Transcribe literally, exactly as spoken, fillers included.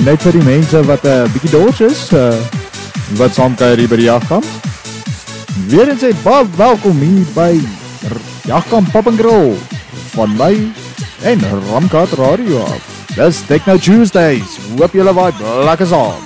net vir die mense wat 'n uh, bietjie dors is, uh, wat saamkuier hier by die Jagkamp. Weer eens sê baie welkom hier by Jagkamp Pub and Grill van my en Ramkat Radio af. Dis Techno Tuesdays. Hoop julle vibe lekker saam.